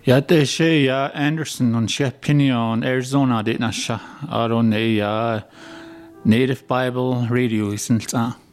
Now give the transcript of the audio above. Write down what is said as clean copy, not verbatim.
Ja, det sé ja Anderson on Shepinion, Arizona dit nasha. Aron ja Native Bible Radio isn't